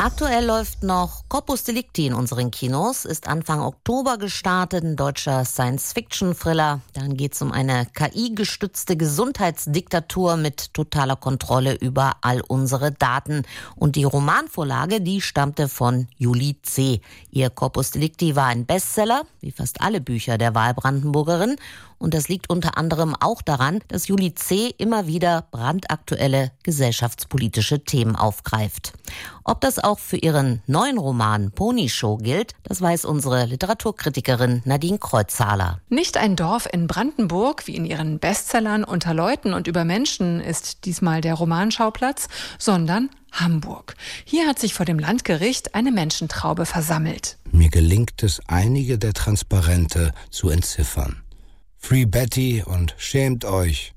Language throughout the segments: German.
Aktuell läuft noch Corpus Delicti in unseren Kinos, ist Anfang Oktober gestartet, ein deutscher Science-Fiction-Thriller. Dann geht es um eine KI-gestützte Gesundheitsdiktatur mit totaler Kontrolle über all unsere Daten. Und die Romanvorlage, die stammte von Julie C. Ihr Corpus Delicti war ein Bestseller, wie fast alle Bücher der Wahlbrandenburgerin. Und das liegt unter anderem auch daran, dass Julie C. immer wieder brandaktuelle gesellschaftspolitische Themen aufgreift. Ob das auch für ihren neuen Roman Pony Show gilt, das weiß unsere Literaturkritikerin Nadine Kreuzhaler. Nicht ein Dorf in Brandenburg, wie in ihren Bestsellern Unter Leuten und über Menschen ist diesmal der Romanschauplatz, sondern Hamburg. Hier hat sich vor dem Landgericht eine Menschentraube versammelt. Mir gelingt es, einige der Transparente zu entziffern. Free Betty und Schämt euch.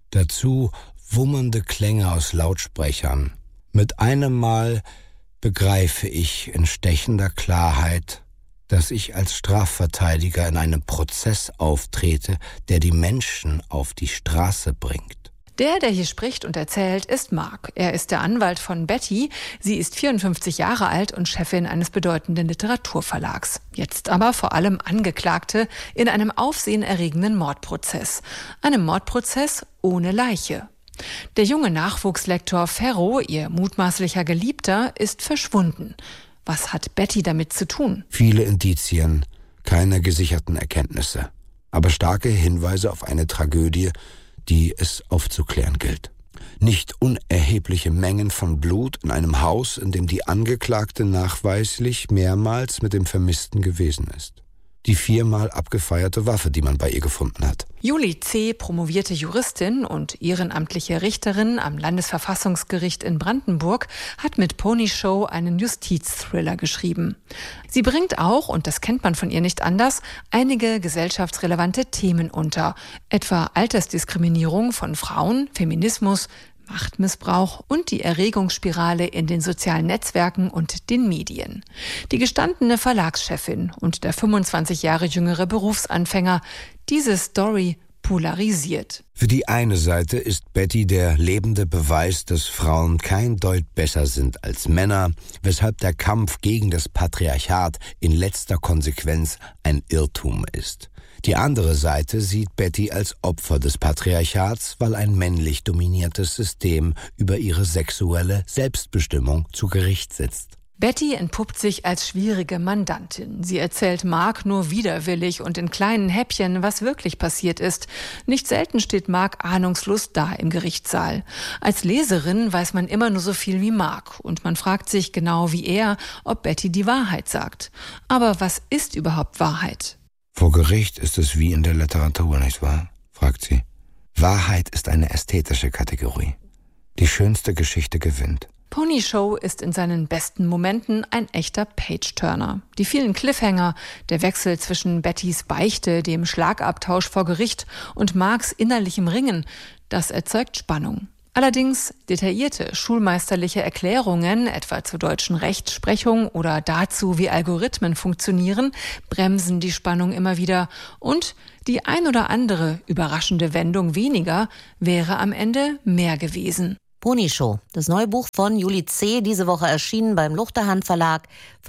Dazu wummernde Klänge aus Lautsprechern. Mit einem Mal begreife ich in stechender Klarheit, dass ich als Strafverteidiger in einem Prozess auftrete, der die Menschen auf die Straße bringt. Der hier spricht und erzählt, ist Mark. Er ist der Anwalt von Betty. Sie ist 54 Jahre alt und Chefin eines bedeutenden Literaturverlags. Jetzt aber vor allem Angeklagte in einem aufsehenerregenden Mordprozess. Einem Mordprozess ohne Leiche. Der junge Nachwuchslektor Ferro, ihr mutmaßlicher Geliebter, ist verschwunden. Was hat Betty damit zu tun? Viele Indizien, keine gesicherten Erkenntnisse, aber starke Hinweise auf eine Tragödie, die es aufzuklären gilt. Nicht unerhebliche Mengen von Blut in einem Haus, in dem die Angeklagte nachweislich mehrmals mit dem Vermissten gewesen ist. Die 4-mal abgefeierte Waffe, die man bei ihr gefunden hat. Julie C., promovierte Juristin und ehrenamtliche Richterin am Landesverfassungsgericht in Brandenburg, hat mit Pony Show einen Justizthriller geschrieben. Sie bringt auch, und das kennt man von ihr nicht anders, einige gesellschaftsrelevante Themen unter, etwa Altersdiskriminierung von Frauen, Feminismus, Machtmissbrauch und die Erregungsspirale in den sozialen Netzwerken und den Medien. Die gestandene Verlagschefin und der 25 Jahre jüngere Berufsanfänger, diese Story polarisiert. Für die eine Seite ist Betty der lebende Beweis, dass Frauen kein Deut besser sind als Männer, weshalb der Kampf gegen das Patriarchat in letzter Konsequenz ein Irrtum ist. Die andere Seite sieht Betty als Opfer des Patriarchats, weil ein männlich dominiertes System über ihre sexuelle Selbstbestimmung zu Gericht sitzt. Betty entpuppt sich als schwierige Mandantin. Sie erzählt Mark nur widerwillig und in kleinen Häppchen, was wirklich passiert ist. Nicht selten steht Mark ahnungslos da im Gerichtssaal. Als Leserin weiß man immer nur so viel wie Mark und man fragt sich genau wie er, ob Betty die Wahrheit sagt. Aber was ist überhaupt Wahrheit? Vor Gericht ist es wie in der Literatur, nicht wahr? Fragt sie. Wahrheit ist eine ästhetische Kategorie. Die schönste Geschichte gewinnt. Pony Show ist in seinen besten Momenten ein echter Page-Turner. Die vielen Cliffhanger, der Wechsel zwischen Bettys Beichte, dem Schlagabtausch vor Gericht und Marks innerlichem Ringen, das erzeugt Spannung. Allerdings detaillierte schulmeisterliche Erklärungen, etwa zur deutschen Rechtsprechung oder dazu, wie Algorithmen funktionieren, bremsen die Spannung immer wieder. Und die ein oder andere überraschende Wendung weniger wäre am Ende mehr gewesen. Pony Show, das neue Buch von Julie C., diese Woche erschienen beim Luchterhand Verlag,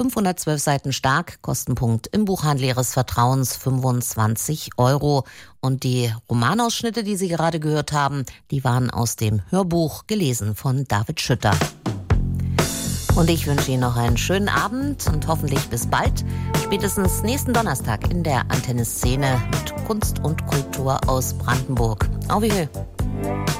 512 Seiten stark, Kostenpunkt im Buchhandel Ihres Vertrauens 25 €. Und die Romanausschnitte, die Sie gerade gehört haben, die waren aus dem Hörbuch, gelesen von David Schütter. Und ich wünsche Ihnen noch einen schönen Abend und hoffentlich bis bald, spätestens nächsten Donnerstag in der Antenne Szene mit Kunst und Kultur aus Brandenburg. Auf Wiedersehen.